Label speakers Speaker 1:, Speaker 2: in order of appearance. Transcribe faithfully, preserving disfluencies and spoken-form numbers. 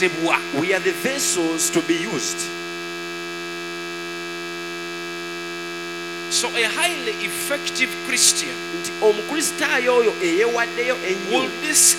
Speaker 1: We are the vessels to be used.
Speaker 2: So a highly effective Christian
Speaker 1: Nti omukristaayo oyo eyeewaddeyo ennyo
Speaker 2: will discover